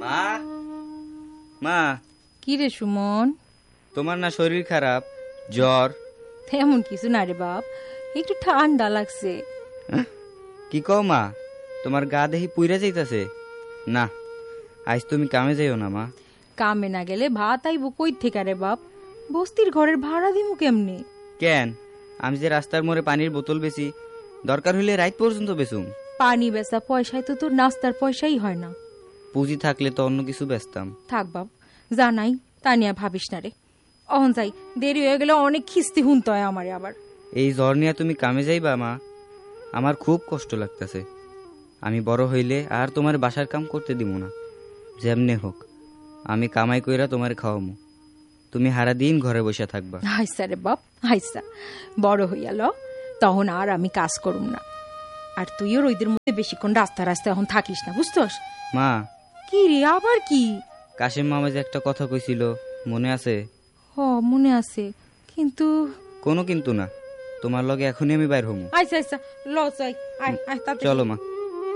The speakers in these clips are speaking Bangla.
মা মা কি রে সুমন? তোমার না শরীর খারাপ, জ্বর? তেমন কিছু না রে বাপ, একটু ঠান্ডা লাগছে। কি কও মা, তোমার গা দেহি পুইরা যাইতাছে। না, আজ তুমি কামে যাইও না মা। কামে না গেলে ভাত আইব কই থেকে রে বাপ? বস্তির ঘরের ভাড়া দিমু কেমনে? কেন, আমি যে রাস্তার মোড়ে পানির বোতল বেচি, দরকার হইলে রাত পর্যন্ত বেচুম। পানি বেচা পয়সায় তো তোর নাস্তার পয়সাই হয় না। পুঁজি থাকলে তো অন্য কিছু বেচতাম। থাক বাপ, জানাই তা নিয়ে ভাবিস না রে। অহন যাই, দেরি হয়ে গেলে অনেক খিস্তি হুনতে হয় আমারে আবার। এই জ্বর নিয়ে তুমি কামে যাইবা মা? আমার খুব কষ্ট লাগতেছে। আমি বড় হইলে আর তোমার বাসার কাম করতে দিব না। যেমনে হোক আমি কামাই কইরা তোমার খাওয়ামু, তুমি হারা দিন ঘরে বসে থাকবা। হাইসা রে বাপ হাইসা, বড় হইয়া ল, তখন আর আমি কাজ করুম না। আর তুইও রইদের মধ্যে বেশিক্ষণ রাস্তায় রাস্তায় এখন থাকিস না, বুঝতস? মা, কি রে আবার কি? কাশিম মামা যে একটা কথা কইছিল, মনে আছে? হ, মনে আছে, কিন্তু কোনো কিন্তু না, তোমার লগে এখনই আমি বাইর হমু। আচ্ছা আচ্ছা, ল যাই, আয় আয় তাড়াতাড়ি। চলো মা।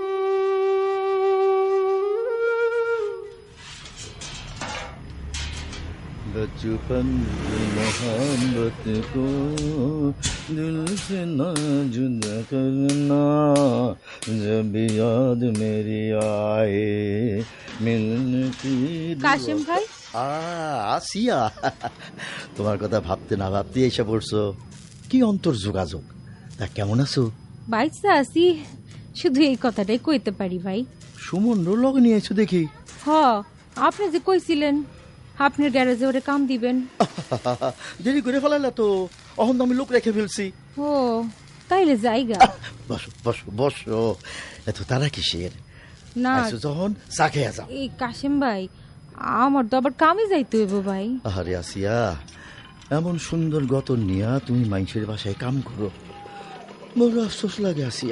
बचपन मोहब्बत को दिल से ना जुदा करना, जब याद मेरी आए मिलने की। কাশিম ভাই, আসিয়া, তোমার কথা ভাবতে না ভাবতে এসে পড়ছো। কি অন্তর যোগাযোগ। তা কেমন আছো? বাইসা আছি, শুধু এই কথাটাই কইতে পারি ভাই। সুমন লগে নিয়ে এসো দেখি। হ, আপনি যে কইছিলেন আপনার গ্যারেজে ওরে কাম দিবেন। দেরি করে ফেলাইলা তো, অহন আমি লোক রেখে ফেলছি। ও তাইলে যাইগা। বসো বসো বসো, এত তারা কিসের? না যখন চা খেয়ে যাও। এই কাশিম ভাই, আমার তো আবার কামে যাইতে হইব ভাই। আরে আসিয়া, এমন সুন্দর গতন নিয়া তুমি মানুষের বাসায় কাম করো, বড় আফসোস লাগে আসিয়া।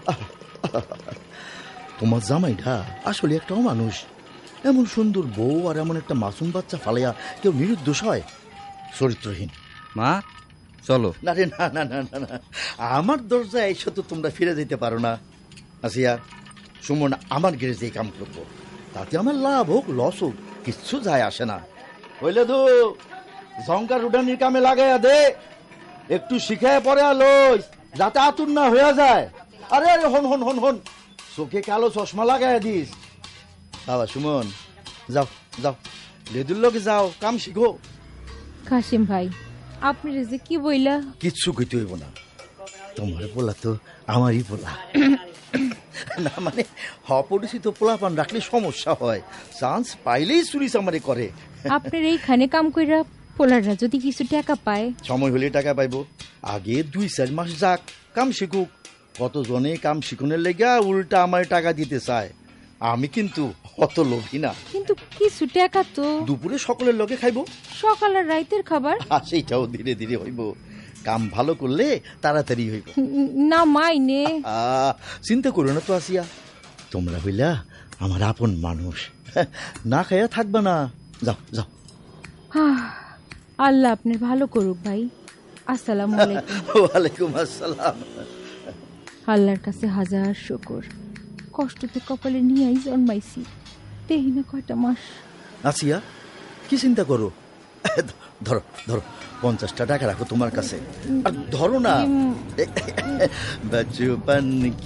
তোমার জামাইটা আসলে একটা মানুষ। এমন সুন্দর বউ আর এমন একটা মাসুম বাচ্চা ফালাইয়া কেউ নিরুদ্দোষ হয়? চরিত্রহীন। মা চলো। না রে, না না না না না, আমার দরজায় এসে তো তোমরা ফিরে যেতে পারো না। আসিয়া, সুমন আমার গ্যারেজে কাম করবো, তাতে আমার লাভ হোক লস হোক কিচ্ছু যায় আসে না। হইলে তো জঙ্কার উডানির কামে লাগাইয়া দে, একটু শিখায় পরে আলোই, যাতে আতুর না হইয়া যায়। আরে আরে হন হন হন হন, চোখে কালো চশমা লাগাইয়া দিস। বাবা সুমন, যাও যাও, লেদুর লগে যাও, কাম শিখো। কাশিম ভাই, আপনি যে কি বইলা? কিচ্ছু কইতে হইব না, তোমার পোলা তো আমারই পোলা। না মানে, অপরিচিত পোলাপান রাখলে সমস্যা হয়, চান্স পাইলেই চুরি চামারি করে। আপনার এইখানে কাম কইরা পোলাররা যদি কিছু টাকা পায়? সময় হলে টাকা পাইব, আগে 2-4 মাস যাক, কাম শিখুক। কতজনে কাম শিখনের লেগা উল্টা আমার টাকা দিতে চায়। আমি কিন্তু অত লোভী না। কিন্তু কিছু টাকা তো দুপুরে সকলের লগে খাইব, সকাল আর রাইতের খাবার। সেইটাও ধীরে ধীরে হইব, কাম ভালো করলে তাড়াতাড়ি হইব। না মাইনে। চিন্তা করো না তো আসিয়া, তোমরা হইলা আমার আপন মানুষ, না খাইয়া থাকবা না। যাও যাও। আল্লাহ আপনার ভালো করুক ভাই। আসসালামু আলাইকুম। ওয়ালাইকুম আসসালাম। আল্লাহর কাছে হাজার শুকর, কষ্টতে কপালে নিয়েই জন্মাইছি, দেহি না কয়টা মাস। আসিয়া, কি চিন্তা করো? ধরো ধরো, 50টা টাকা রাখো তোমার কাছে, আর ধরো না। বচপন